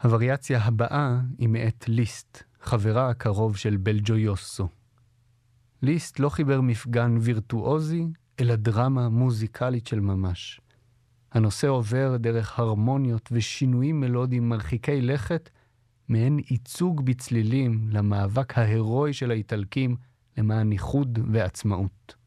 הווריאציה הבאה היא מאת ליסט, חברה הקרוב של בלג'ויוסו. ליסט לא חיבר מפגן וירטואוזי, אלא דרמה מוזיקלית של ממש. הנושא עובר דרך הרמוניות ושינויים מלודיים מרחיקי לכת, מעין ייצוג בצלילים למאבק ההירואי של האיטלקים למען איחוד ועצמאות.